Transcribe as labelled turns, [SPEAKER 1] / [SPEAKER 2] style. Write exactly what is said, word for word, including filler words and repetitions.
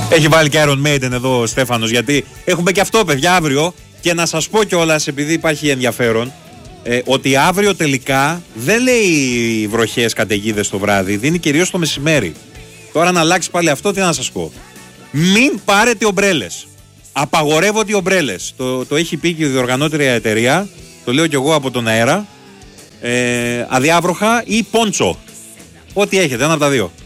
[SPEAKER 1] Έχει βάλει και Iron Maiden εδώ ο Στέφανος, γιατί έχουμε και αυτό, παιδιά, αύριο. Και να σας πω κιόλας, επειδή υπάρχει ενδιαφέρον, ε, ότι αύριο τελικά δεν λέει βροχές, καταιγίδες το βράδυ, δίνει κυρίως το μεσημέρι. Τώρα να αλλάξει πάλι αυτό, τι να σας πω. Μην πάρετε ομπρέλες. Απαγορεύονται οι ομπρέλες. Το, το έχει πει και η διοργανώτρια εταιρεία, το λέω κι εγώ από τον αέρα. Ε, αδιάβροχα ή πόντσο. Ό,τι έχετε, ένα από τα δύο.